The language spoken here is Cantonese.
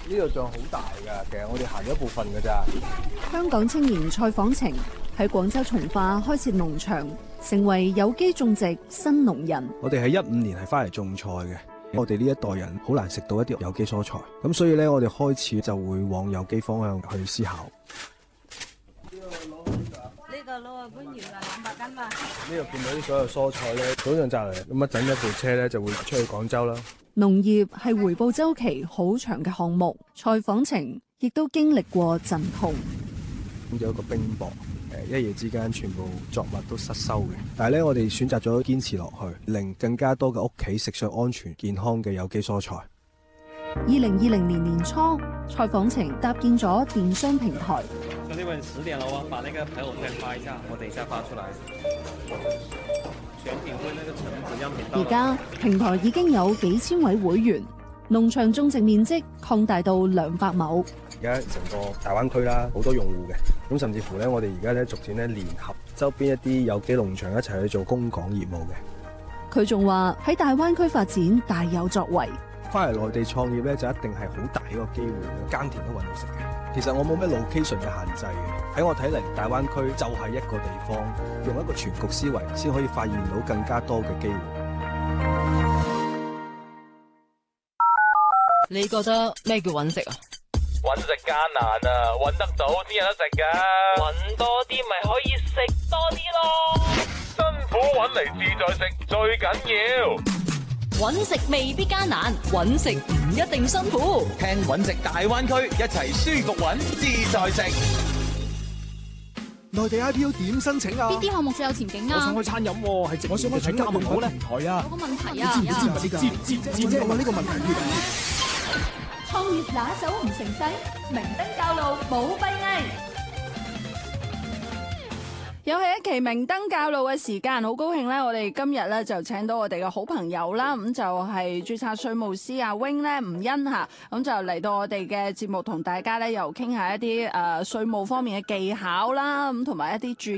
呢度仲好大㗎，其實我哋行咗一部分㗎咋。 香港青年蔡訪程喺廣州從化開設農場，成為有機種植新農人。 我哋喺15年係翻嚟種菜嘅，我哋呢一代人好難食到一啲有機蔬菜，咁所以咧我哋開始就會往有機方向去思考。 呢個攞去番禺啦，200斤啦。 呢度見到啲所有蔬菜咧，早上摘嚟，咁一陣一部車咧就會出去廣州啦。 農業係回報週期好長嘅項目，蔡訪程亦都經歷過陣痛。 咁有一個冰雹，一夜之間全部作物都失收嘅。但係咧，我哋選擇咗堅持落去，令更加多嘅屋企食上安全健康嘅有機蔬菜。 2020年年初，蔡訪程搭建咗電商平台。 兄弟們10點了喎，把那個朋友圈發一下，我等一下發出來。選品會那個橙子樣品到。 而家平台已經有幾千位會員，農場種植面積擴大到200畝。 而家成個大灣區啦，好多用戶嘅，咁甚至乎咧，我哋而家咧逐漸咧聯合周邊一啲有機農場一齊去做供港業務嘅。 佢仲話喺大灣區發展大有作為。 翻嚟內地創業咧，就一定係好大一個機會，耕田都揾到食嘅。其實我冇咩 location 嘅限制嘅，喺我睇嚟，大灣區就係一個地方，用一個全局思維，先可以發現到更加多嘅機會。 你覺得咩叫揾食啊？ 揾食艱難啊，揾得到先有得食㗎。揾多啲咪可以食多啲咯。辛苦揾嚟自在食最緊要。 揾食未必艱難，揾食唔一定辛苦。 聽揾食大灣區，一齊舒服揾，自在食。 內地 IPO 點申請啊？ 邊啲項目最有前景啊？ 我想開餐飲喎，係我想開加盟好咧平台啊！ 有個問題啊！ 你知唔知呢個？知我問呢個問題。 創業拿手唔成勢，明燈教路冇閉翳。 又係一期明燈教路嘅時間，好高興咧！我哋今日咧就請到我哋嘅好朋友啦，咁就係註冊稅務師阿 Wing 咧吳欣吓，咁就嚟到我哋嘅節目同大家咧又傾下一啲稅務方面嘅技巧啦，咁同埋一啲注